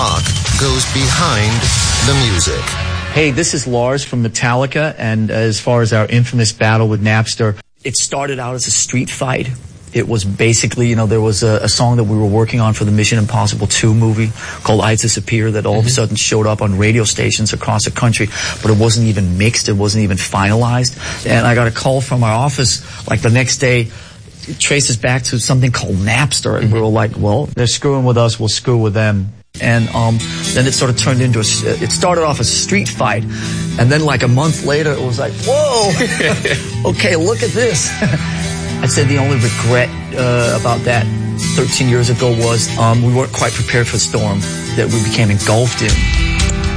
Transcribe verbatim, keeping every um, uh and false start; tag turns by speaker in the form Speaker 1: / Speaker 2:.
Speaker 1: rock goes behind the music.
Speaker 2: Hey, this is Lars from Metallica, and as far as our infamous battle with Napster, it started out as a street fight. It was basically, you know, there was a, a song that we were working on for the Mission Impossible two movie called I Disappear that all mm-hmm. of a sudden showed up on radio stations across the country, but it wasn't even mixed, it wasn't even finalized. And I got a call from our office like the next day. It traces back to something called Napster, and mm-hmm. we were like, well, they're screwing with us, we'll screw with them. And um, then it sort of turned into a, it started off as a street fight, and then like a month later it was like, whoa, okay, look at this. I'd say the only regret uh, about that thirteen years ago was um, we weren't quite prepared for the storm that we became engulfed in.